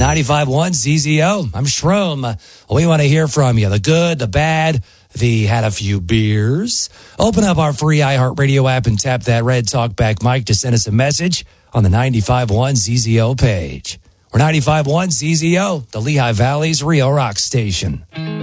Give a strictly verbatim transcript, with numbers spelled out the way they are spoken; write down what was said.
ninety-five point one Z Z O. I'm Shroom. We want to hear from you. The good, the bad, the had a few beers. Open up our free iHeartRadio app and tap that red talkback mic to send us a message on the ninety-five point one Z Z O page. We're ninety-five point one Z Z O, the Lehigh Valley's Rio Rock station.